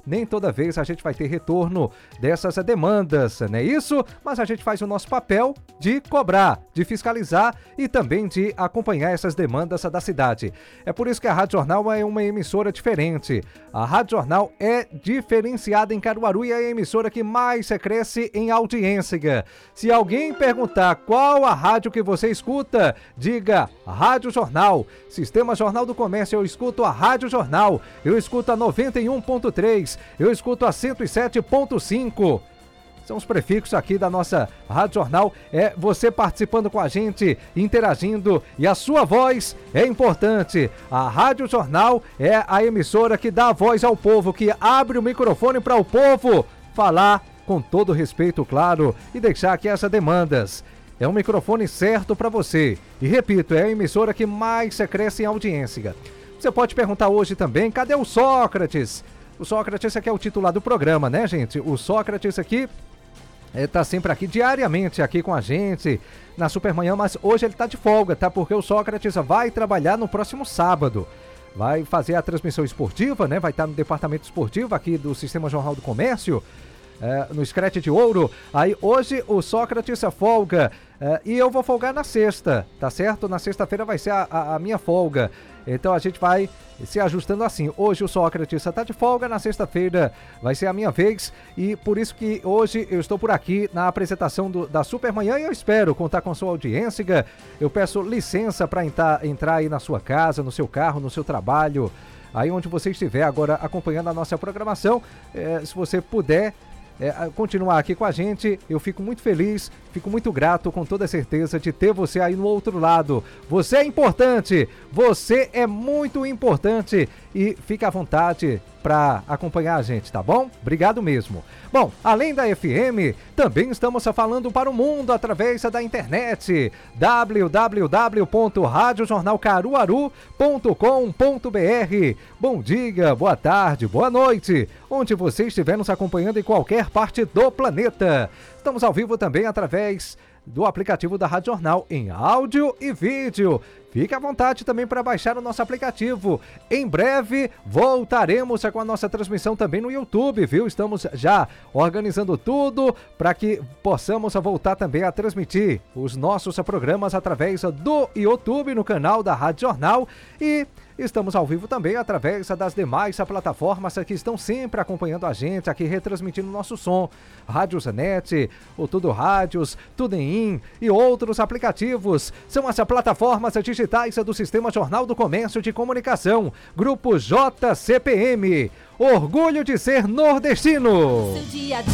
nem toda vez a gente vai ter retorno dessas demandas, não é isso? Mas a gente faz o nosso papel de cobrar, de fiscalizar e também de acompanhar essas demandas da cidade. É por isso que a Rádio Jornal é uma emissora diferente. A Rádio Jornal é diferenciada em Caruaru e é a emissora que mais cresce em audiência. Se alguém perguntar qual a rádio que você escuta, diga Rádio Jornal. Sistema Jornal do Comércio, eu escuto a Rádio Jornal. Eu escuto a 91.3, eu escuto a 107.5. São os prefixos aqui da nossa Rádio Jornal. É você participando com a gente, interagindo, e a sua voz é importante. A Rádio Jornal é a emissora que dá a voz ao povo, que abre o microfone para o povo falar com todo respeito, claro, e deixar aqui essas demandas. É um microfone certo para você. E repito, é a emissora que mais cresce em audiência. Você pode perguntar hoje também, cadê o Sócrates? O Sócrates aqui é o titular do programa, né, gente? O Sócrates aqui tá sempre aqui diariamente aqui com a gente na Supermanhã, mas hoje ele tá de folga, tá? Porque o Sócrates vai trabalhar no próximo sábado. Vai fazer a transmissão esportiva, né? Vai estar no departamento esportivo aqui do Sistema Jornal do Comércio, no Scratch de Ouro. Aí hoje o Sócrates folga e eu vou folgar na sexta, tá certo? Na sexta-feira vai ser a minha folga. Então a gente vai se ajustando assim. Hoje o Sócrates tá de folga, na sexta-feira vai ser a minha vez, e por isso que hoje eu estou por aqui na apresentação da Supermanhã, e eu espero contar com a sua audiência. Eu peço licença para entrar aí na sua casa, no seu carro, no seu trabalho, aí onde você estiver agora acompanhando a nossa programação. Se você puder continuar aqui com a gente, eu fico muito feliz, fico muito grato, com toda certeza, de ter você aí no outro lado. Você é importante, você é muito importante, e fica à vontade para acompanhar a gente, tá bom? Obrigado mesmo. Bom, além da FM, também estamos falando para o mundo através da internet, www.radiojornalcaruaru.com.br. Bom dia, boa tarde, boa noite, onde você estiver nos acompanhando em qualquer parte do planeta. Estamos ao vivo também através do aplicativo da Rádio Jornal em áudio e vídeo. Fique à vontade também para baixar o nosso aplicativo. Em breve voltaremos com a nossa transmissão também no YouTube, viu? Estamos já organizando tudo para que possamos voltar também a transmitir os nossos programas através do YouTube, no canal da Rádio Jornal, e estamos ao vivo também através das demais plataformas que estão sempre acompanhando a gente aqui, retransmitindo nosso som. Rádios Net, o Tudo Rádios, TuneIn e outros aplicativos. São as plataformas digitais do Sistema Jornal do Comércio de Comunicação. Grupo JCPM. Orgulho de ser nordestino.